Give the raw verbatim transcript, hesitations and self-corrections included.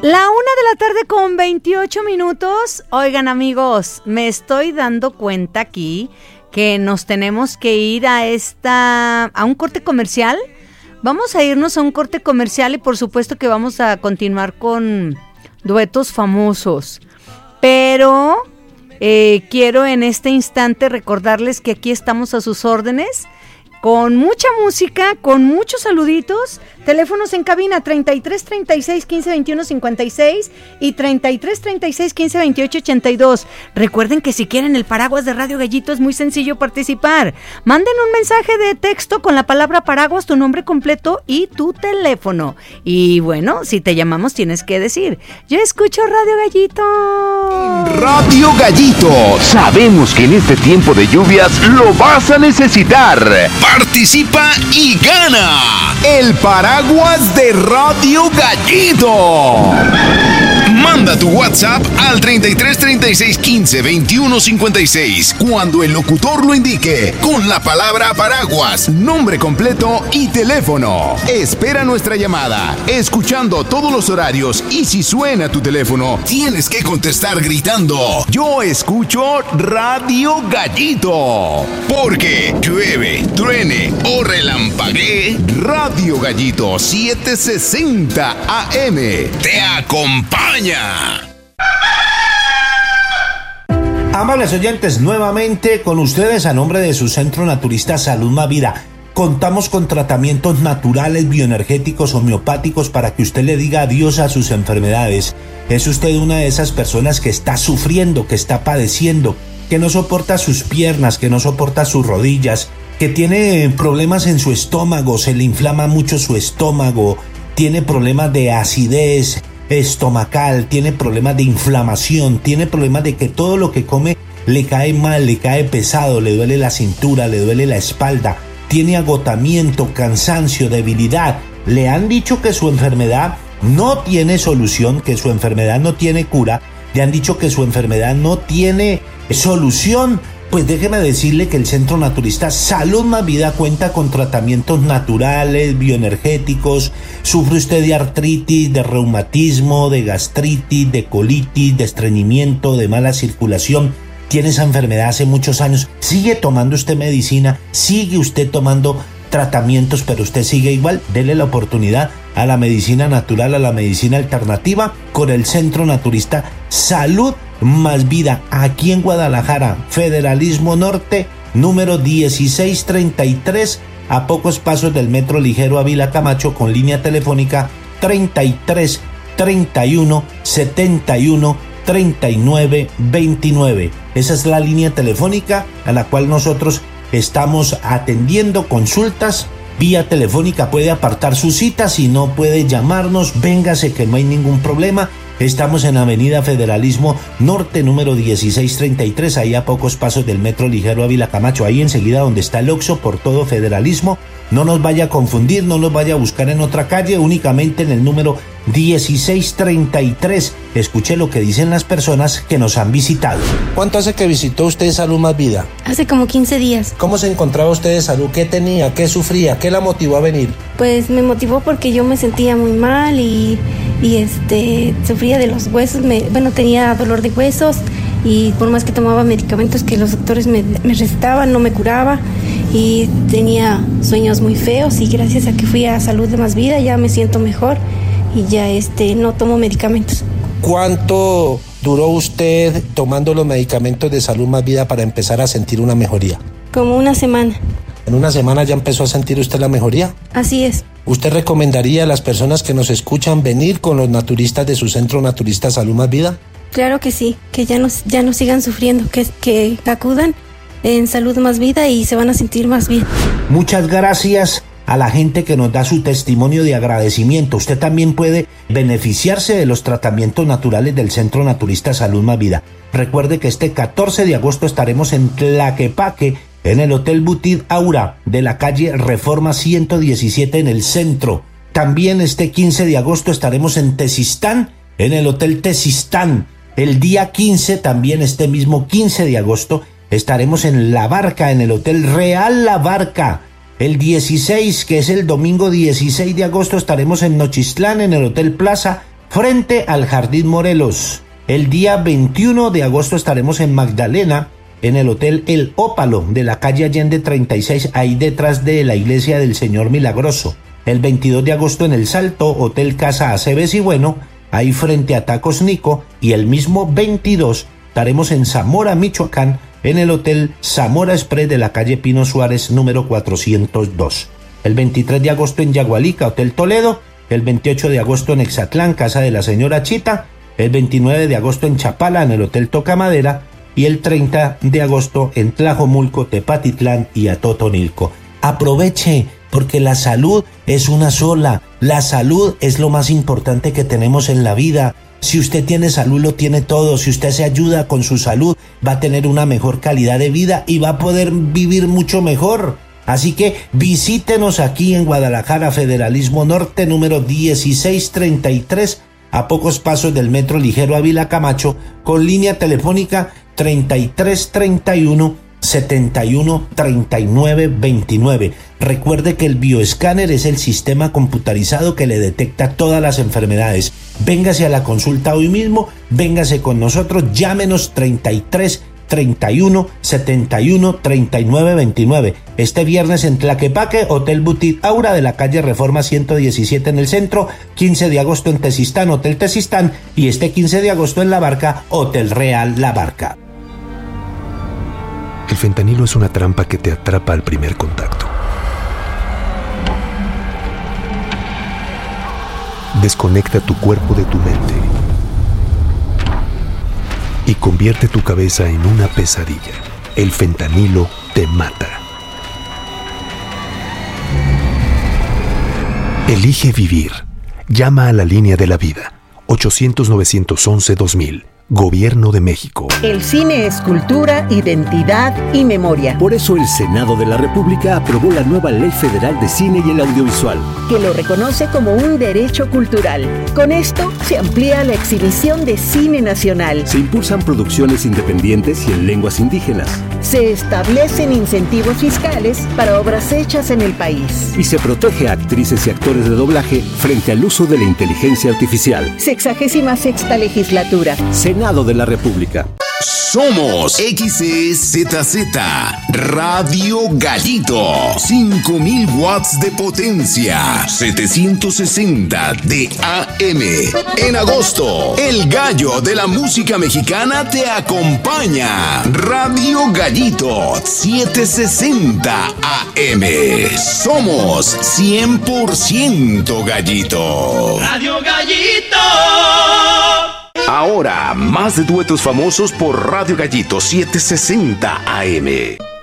La una de la tarde con veintiocho minutos. Oigan, amigos, me estoy dando cuenta aquí que nos tenemos que ir a esta a un corte comercial. Vamos a irnos a un corte comercial y por supuesto que vamos a continuar con duetos famosos. Pero eh, quiero en este instante recordarles que aquí estamos a sus órdenes, con mucha música, con muchos saluditos. Teléfonos en cabina treinta y tres, treinta y seis, quince, veintiuno, cincuenta y seis y treinta y tres, treinta y seis, quince, veintiocho, ochenta y dos. Recuerden que si quieren el paraguas de Radio Gallito es muy sencillo participar. Manden un mensaje de texto con la palabra paraguas, tu nombre completo y tu teléfono. Y bueno, si te llamamos tienes que decir: yo escucho Radio Gallito. Radio Gallito. Sabemos que en este tiempo de lluvias lo vas a necesitar. Participa y gana el paraguas de Radio Gallito. Manda tu WhatsApp al treinta y tres, treinta y seis, quince, veintiuno, cincuenta y seis cuando el locutor lo indique, con la palabra paraguas, nombre completo y teléfono. Espera nuestra llamada, escuchando todos los horarios, y si suena tu teléfono, tienes que contestar gritando: yo escucho Radio Gallito. Porque llueve, truene o relampaguee, Radio Gallito setecientos sesenta A M te acompaña. Amables oyentes, nuevamente con ustedes a nombre de su Centro Naturista Salud Más Vida. Contamos con tratamientos naturales, bioenergéticos, homeopáticos para que usted le diga adiós a sus enfermedades. ¿Es usted una de esas personas que está sufriendo, que está padeciendo, que no soporta sus piernas, que no soporta sus rodillas, que tiene problemas en su estómago, se le inflama mucho su estómago, tiene problemas de acidez estomacal, tiene problemas de inflamación, tiene problemas de que todo lo que come le cae mal, le cae pesado, le duele la cintura, le duele la espalda, tiene agotamiento, cansancio, debilidad? Le han dicho que su enfermedad no tiene solución, que su enfermedad no tiene cura, le han dicho que su enfermedad no tiene solución. Pues déjeme decirle que el Centro Naturista Salud Más Vida cuenta con tratamientos naturales, bioenergéticos. Sufre usted de artritis, de reumatismo, de gastritis, de colitis, de estreñimiento, de mala circulación. Tiene esa enfermedad hace muchos años. Sigue tomando usted medicina, sigue usted tomando tratamientos, pero usted sigue igual. Dele la oportunidad a la medicina natural, a la medicina alternativa, con el Centro Naturista Salud Más Vida, aquí en Guadalajara, Federalismo Norte, número dieciséis treinta y tres, a pocos pasos del Metro Ligero Ávila Camacho, con línea telefónica treinta y tres, treinta y uno, setenta y uno, treinta y nueve, veintinueve. Esa es la línea telefónica a la cual nosotros estamos atendiendo consultas vía telefónica. Puede apartar su cita, si no puede llamarnos, véngase que no hay ningún problema. Estamos en Avenida Federalismo Norte, número dieciséis treinta y tres, ahí a pocos pasos del Metro Ligero Ávila Camacho, ahí enseguida donde está el Oxxo, por todo Federalismo. No nos vaya a confundir, no nos vaya a buscar en otra calle, únicamente en el número dieciséis treinta y tres. Escuche lo que dicen las personas que nos han visitado. ¿Cuánto hace que visitó usted Salud Más Vida? Hace como quince días. ¿Cómo se encontraba usted de salud? ¿Qué tenía? ¿Qué sufría? ¿Qué la motivó a venir? Pues me motivó porque yo me sentía muy mal y, y este sufría de los huesos. Me, bueno, tenía dolor de huesos y por más que tomaba medicamentos que los doctores me, me recetaban, no me curaba. Y tenía sueños muy feos, y gracias a que fui a Salud de Más Vida ya me siento mejor y ya este no tomo medicamentos. ¿Cuánto duró usted tomando los medicamentos de Salud Más Vida para empezar a sentir una mejoría? Como una semana. ¿En una semana ya empezó a sentir usted la mejoría? Así es. ¿Usted recomendaría a las personas que nos escuchan venir con los naturistas de su Centro Naturista Salud Más Vida? Claro que sí, que ya no, ya no sigan sufriendo, que, que acudan en Salud Más Vida y se van a sentir más bien. Muchas gracias a la gente que nos da su testimonio de agradecimiento. Usted también puede beneficiarse de los tratamientos naturales del Centro Naturista Salud Más Vida. Recuerde que este catorce de agosto estaremos en Tlaquepaque, en el Hotel Boutique Aura de la calle Reforma ciento diecisiete en el centro. También este quince de agosto estaremos en Tezistán, en el Hotel Tezistán. El día quince, también este mismo quince de agosto, estaremos en La Barca, en el Hotel Real La Barca. El dieciséis, que es el domingo dieciséis de agosto, estaremos en Nochistlán, en el Hotel Plaza frente al Jardín Morelos. El día veintiuno de agosto estaremos en Magdalena, en el Hotel El Ópalo de la calle Allende treinta y seis, ahí detrás de la iglesia del Señor Milagroso. El veintidós de agosto en El Salto, Hotel Casa Aceves y Bueno, ahí frente a Tacos Nico. Y el mismo veintidós estaremos en Zamora, Michoacán, en el Hotel Zamora Express de la calle Pino Suárez número cuatrocientos dos. El veintitrés de agosto en Yagualica, Hotel Toledo. El veintiocho de agosto en Exatlán, Casa de la Señora Chita. El veintinueve de agosto en Chapala, en el Hotel Tocamadera. Y el treinta de agosto en Tlajomulco, Tepatitlán y Atotonilco. Aproveche, porque la salud es una sola. La salud es lo más importante que tenemos en la vida. Si usted tiene salud, lo tiene todo. Si usted se ayuda con su salud, va a tener una mejor calidad de vida y va a poder vivir mucho mejor. Así que visítenos aquí en Guadalajara, Federalismo Norte, número dieciséis treinta y tres, a pocos pasos del Metro Ligero Ávila Camacho, con línea telefónica treinta y tres treinta y uno setenta y uno treinta y nueve veintinueve. Recuerde que el bioescáner es el sistema computarizado que le detecta todas las enfermedades. Véngase a la consulta hoy mismo, véngase con nosotros, llámenos treinta y tres treinta y uno setenta y uno treinta y nueve veintinueve. Este viernes en Tlaquepaque, Hotel Boutique Aura de la calle Reforma ciento diecisiete en el centro, quince de agosto en Tezistán, Hotel Tezistán, y este quince de agosto en La Barca, Hotel Real La Barca. El fentanilo es una trampa que te atrapa al primer contacto. Desconecta tu cuerpo de tu mente y convierte tu cabeza en una pesadilla. El fentanilo te mata. Elige vivir. Llama a la línea de la vida. ochocientos nueve once dos mil. Gobierno de México. El cine es cultura, identidad y memoria. Por eso el Senado de la República aprobó la nueva Ley Federal de Cine y el Audiovisual, que lo reconoce como un derecho cultural. Con esto se amplía la exhibición de cine nacional. Se impulsan producciones independientes y en lenguas indígenas. Se establecen incentivos fiscales para obras hechas en el país. Y se protege a actrices y actores de doblaje frente al uso de la inteligencia artificial. Sexagésima sexta legislatura. Senado de la República. Somos X E Z Z Radio Gallito, cinco mil watts de potencia, setecientos sesenta de A M. En agosto, el gallo de la música mexicana te acompaña. Radio Gallito, setecientos sesenta A M. Somos cien por ciento gallito. Radio Gallito. Ahora, más de duetos famosos por Radio Gallito setecientos sesenta A M.